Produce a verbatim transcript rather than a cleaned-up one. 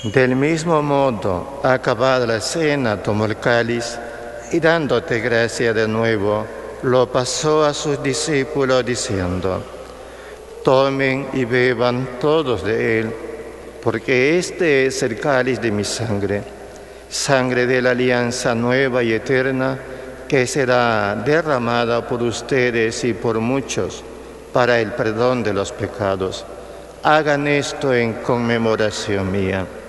Del mismo modo, acabada la cena, tomó el cáliz y dándote gracia de nuevo, lo pasó a sus discípulos diciendo: tomen y beban todos de él, porque este es el cáliz de mi sangre, sangre de la alianza nueva y eterna, que será derramada por ustedes y por muchos para el perdón de los pecados. Hagan esto en conmemoración mía.